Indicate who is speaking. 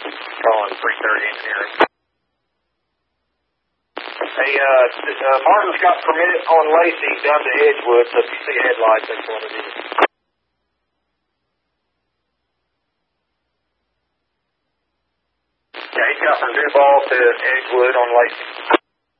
Speaker 1: Calling 330 engineering. Hey, Martin's got permit on Lacey down to Edgewood, so if you see headlights, that's what it is. Yeah, he's got from Duval to Edgewood on Lacey.